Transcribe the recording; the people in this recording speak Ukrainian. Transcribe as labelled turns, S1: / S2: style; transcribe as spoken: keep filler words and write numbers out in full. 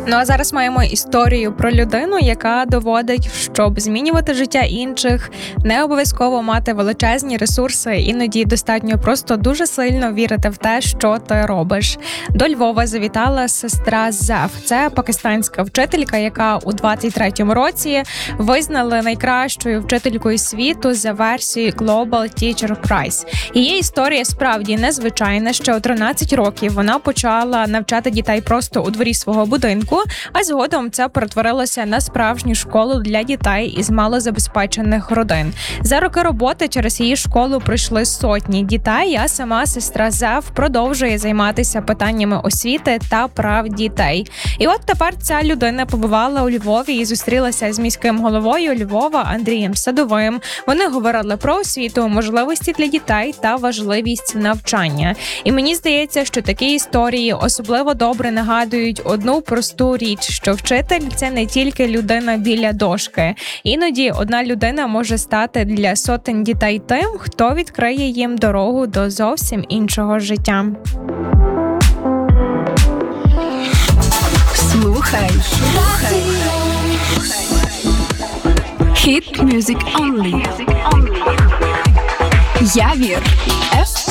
S1: Ну а зараз маємо історію про людину, яка доводить, щоб змінювати життя інших, не обов'язково мати величезні ресурси, іноді достатньо просто дуже сильно вірити в те, що ти робиш. До Львова завітала сестра Зеф. Це пакистанська вчителька, яка у двадцять третьому році визнали найкращою вчителькою світу за версією Global Teacher Prize. Її історія справді незвичайна. Ще у тринадцять років вона почала навчати дітей просто у дворі свого будинку, а згодом це перетворилося на справжню школу для дітей із малозабезпечених родин. За роки роботи через її школу пройшли сотні дітей, а сама сестра Зеф продовжує займатися питаннями освіти та прав дітей. І от тепер ця людина побувала у Львові і зустрілася з міським головою Львова Андрієм Садовим. Вони говорили про освіту, можливості для дітей та важливість навчання. І мені здається, що такі історії особливо добре нагадують одну просту річ, що вчитель – це не тільки людина біля дошки. Іноді одна людина може стати для сотень дітей тим, хто відкриє їм дорогу до зовсім іншого життя.
S2: Слухай, слухай. Hit music only. Явір. Еф